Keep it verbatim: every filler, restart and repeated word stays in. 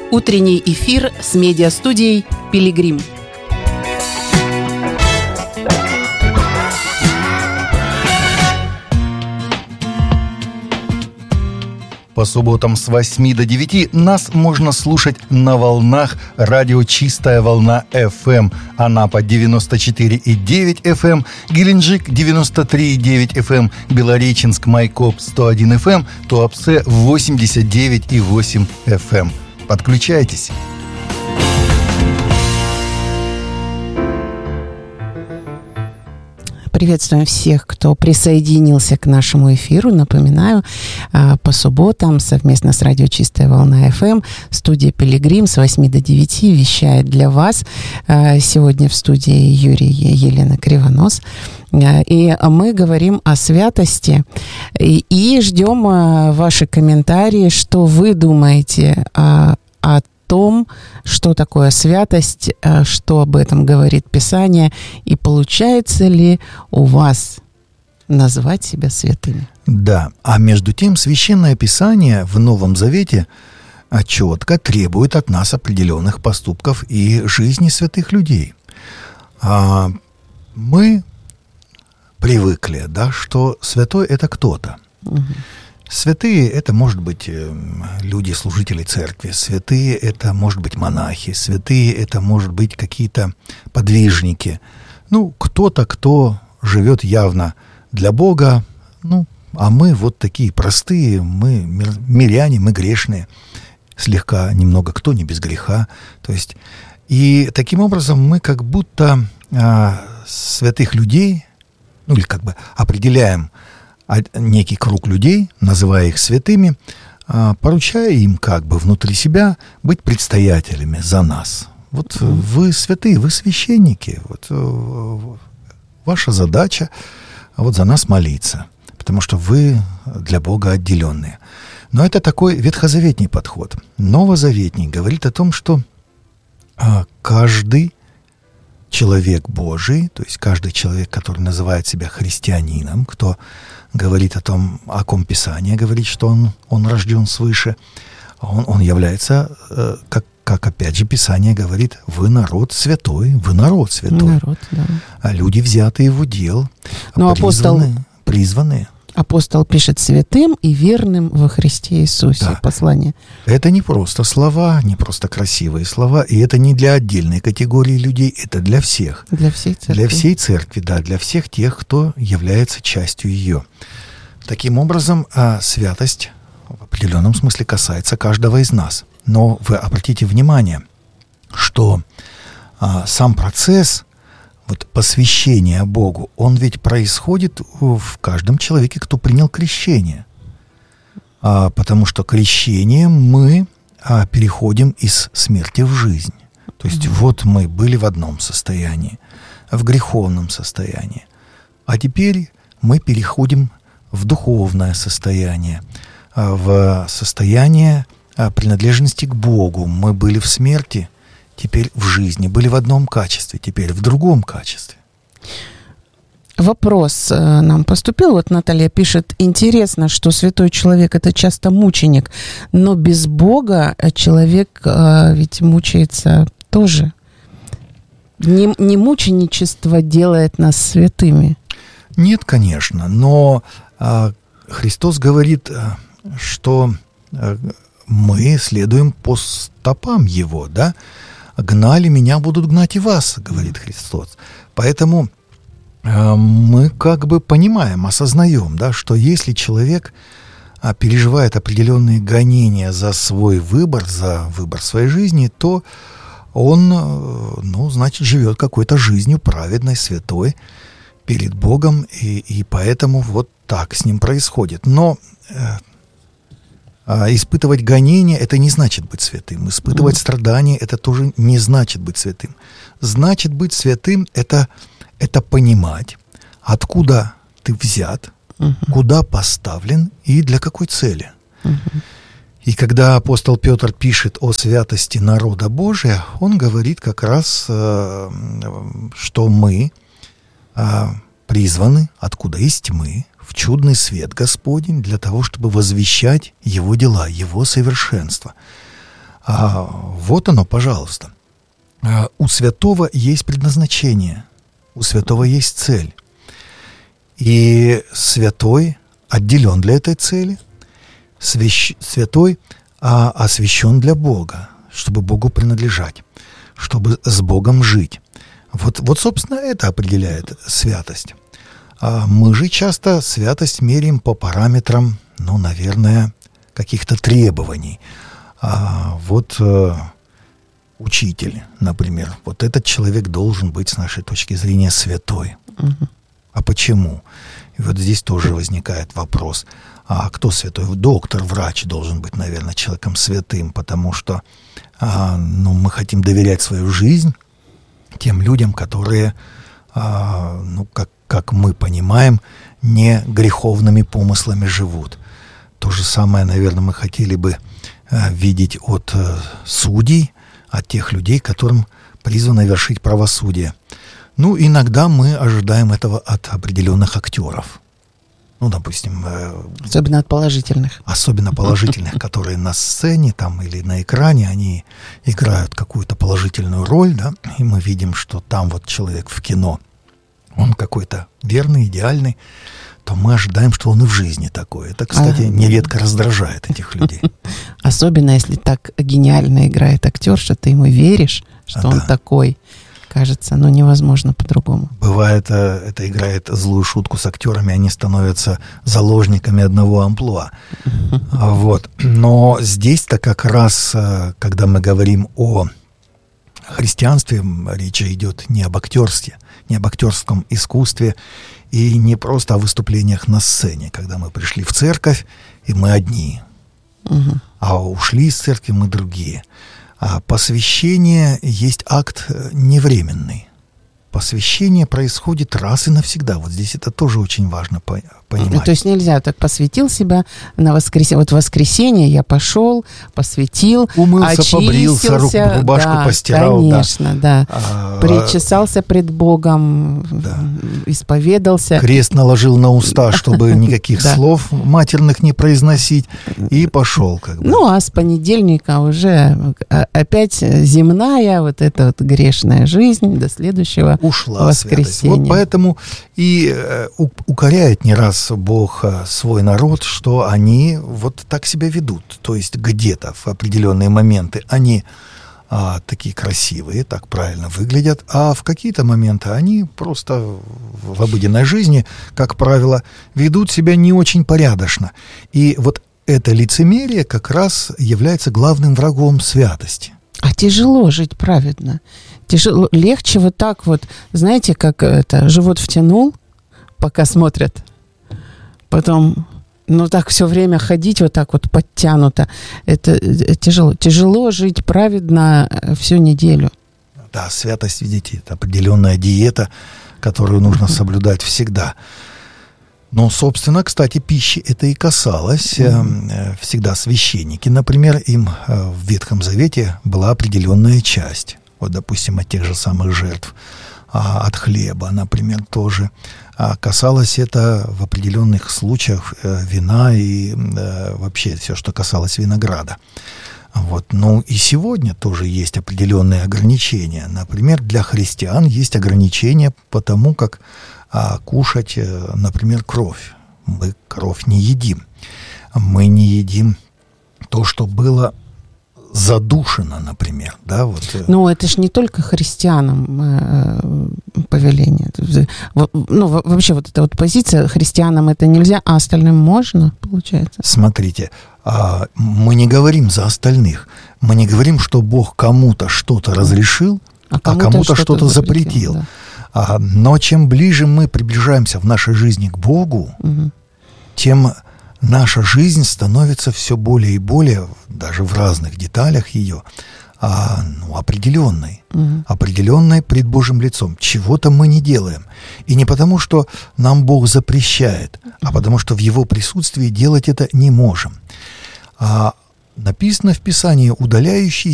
Утренний эфир с медиастудией «Пилигрим». По субботам с восьми до девяти нас можно слушать на волнах радио «Чистая волна эф эм». Анапа девяносто четыре и девять эф эм, Геленджик девяносто три и девять эф эм, Белореченск Майкоп сто один эф эм, Туапсе восемьдесят девять и восемь эф эм. Подключайтесь. Приветствуем всех, кто присоединился к нашему эфиру. Напоминаю, по субботам совместно с радио «Чистая волна эф эм» студия «Пилигрим» с восьми до девяти вещает для вас. Сегодня в студии Юрий и Елена Кривонос. И мы говорим о святости и, и ждем ваши комментарии, что вы думаете о, о том, что такое святость, что об этом говорит Писание, и получается ли у вас назвать себя святыми? Да, а между тем Священное Писание в Новом Завете четко требует от нас определенных поступков и жизни святых людей. А мы привыкли, да, что святой – это кто-то. Угу. Святые – это, может быть, люди, служители церкви. Святые – это, может быть, монахи. Святые – это, может быть, какие-то подвижники. Ну, кто-то, кто живет явно для Бога. Ну, а мы вот такие простые, мы миряне, мы грешные. Слегка, немного, кто не без греха. То есть, и таким образом мы как будто а, святых людей, ну, или как бы определяем некий круг людей, называя их святыми, поручая им как бы внутри себя быть предстоятелями за нас. Вот mm-hmm. вы святые, вы священники. Вот ваша задача вот за нас молиться, потому что вы для Бога отделенные. Но это такой ветхозаветний подход. Новозаветний говорит о том, что каждый человек Божий, то есть каждый человек, который называет себя христианином, кто говорит о том, о ком Писание говорит, что он, он рожден свыше, он, он является, э, как, как опять же Писание говорит, вы народ святой, вы народ святой. Народ, да. А люди, взятые в удел, Но призваны, апостол... призванные. Апостол пишет святым и верным во Христе Иисусе. Да. Послание. Это не просто слова, не просто красивые слова, и это не для отдельной категории людей, это для всех. Для всей церкви. Для всей церкви, да, для всех тех, кто является частью ее. Таким образом, святость в определенном смысле касается каждого из нас. Но вы обратите внимание, что сам процесс вот посвящение Богу, он ведь происходит в каждом человеке, кто принял крещение. А, потому что крещением мы а, переходим из смерти в жизнь. То есть mm-hmm. вот мы были в одном состоянии, в греховном состоянии. А теперь мы переходим в духовное состояние, а, в состояние а, принадлежности к Богу. Мы были в смерти, теперь в жизни, были в одном качестве, теперь в другом качестве. Вопрос нам поступил. Вот Наталья пишет: интересно, что святой человек – это часто мученик, но без Бога человек ведь мучается тоже. Не, не мученичество делает нас святыми. Нет, конечно, но а, Христос говорит, что а, мы следуем по стопам Его, да? «Гнали меня, будут гнать и вас», говорит Христос. Поэтому э, мы как бы понимаем, осознаем, да, что если человек э, переживает определенные гонения за свой выбор, за выбор своей жизни, то он, э, ну, значит, живет какой-то жизнью праведной, святой перед Богом, и, и поэтому вот так с ним происходит. Но э, испытывать гонения – это не значит быть святым. Испытывать mm-hmm. страдания – это тоже не значит быть святым. Значит быть святым – это, это понимать, откуда ты взят, mm-hmm. куда поставлен и для какой цели. Mm-hmm. И когда апостол Петр пишет о святости народа Божия, он говорит как раз, что мы призваны, откуда из тьмы, в чудный свет Господень, для того, чтобы возвещать Его дела, Его совершенство. А, вот оно, пожалуйста. А, у святого есть предназначение, у святого есть цель. И святой отделен для этой цели, свящ... святой а, освящен для Бога, чтобы Богу принадлежать, чтобы с Богом жить. Вот, вот собственно, это определяет святость. А мы же часто святость меряем по параметрам, ну, наверное, каких-то требований. А вот э, учитель, например, вот этот человек должен быть, с нашей точки зрения, святой. Угу. А почему? И вот здесь тоже возникает вопрос, а кто святой? Доктор, врач должен быть, наверное, человеком святым, потому что а, ну, мы хотим доверять свою жизнь тем людям, которые, а, ну, как, как мы понимаем, не греховными помыслами живут. То же самое, наверное, мы хотели бы а, видеть от а, судей, от тех людей, которым призвано вершить правосудие. Ну, иногда мы ожидаем этого от определенных актеров. Ну, допустим... Э, особенно от положительных. Особенно положительных, которые на сцене там или на экране, они играют какую-то положительную роль, да, и мы видим, что там вот человек в кино, он какой-то верный, идеальный, то мы ожидаем, что он и в жизни такой. Это, кстати, а... нередко раздражает этих людей. Особенно, если так гениально играет актер, что ты ему веришь, что а, он да. такой. Кажется, ну невозможно по-другому. Бывает, это играет злую шутку с актерами, они становятся заложниками одного амплуа. Вот. Но здесь-то как раз, когда мы говорим о христианстве, речь идет не об актерстве, не об актерском искусстве и не просто о выступлениях на сцене, когда мы пришли в церковь, и мы одни, угу. а ушли из церкви мы другие. А посвящение есть акт невременный. Посвящение происходит раз и навсегда. Вот здесь это тоже очень важно понимать. Ну, то есть нельзя так посвятил себя на воскресенье. Вот в воскресенье я пошел, посвятил, умылся, очистился, побрился, рубашку да, постирал. Конечно, да. да. А, Причесался пред Богом, да. исповедался. Крест наложил на уста, чтобы никаких слов матерных не произносить, и пошел. Как бы. Ну, а с понедельника уже опять земная вот эта вот грешная жизнь до следующего ушла святость. Вот поэтому и э, укоряет не раз Бог э, свой народ, что они вот так себя ведут. То есть где-то в определенные моменты они э, такие красивые, так правильно выглядят, а в какие-то моменты они просто в обыденной жизни, как правило, ведут себя не очень порядочно. И вот это лицемерие как раз является главным врагом святости. А тяжело жить праведно. Тяжело, легче вот так вот, знаете, как это, живот втянул, пока смотрят, потом, ну так все время ходить вот так вот подтянуто, это, это тяжело. Тяжело жить праведно всю неделю. Да, святость, видите, это определенная диета, которую нужно uh-huh. соблюдать всегда. Но, собственно, кстати, пищи это и касалось. Mm-hmm. Всегда священники, например, им в Ветхом Завете была определенная часть. Вот, допустим, от тех же самых жертв, от хлеба, например, тоже. А касалось это в определенных случаях вина и вообще все, что касалось винограда. Вот. Ну и сегодня тоже есть определенные ограничения. Например, для христиан есть ограничения по тому, как а, кушать, например, кровь. Мы кровь не едим. Мы не едим то, что было задушено, например. Да, вот. Ну, это ж не только христианам э, повеление. Ну, вообще вот эта вот позиция, христианам это нельзя, а остальным можно, получается? Смотрите, э, мы не говорим за остальных. Мы не говорим, что Бог кому-то что-то разрешил, а кому-то, а кому-то что-то, что-то запретил. запретил. Да. А, но чем ближе мы приближаемся в нашей жизни к Богу, угу. тем наша жизнь становится все более и более, даже в разных деталях ее, а, ну, определенной. Угу. Определенной пред Божьим лицом. Чего-то мы не делаем. И не потому, что нам Бог запрещает, угу. а потому, что в Его присутствии делать это не можем. А, написано в Писании: удаляющий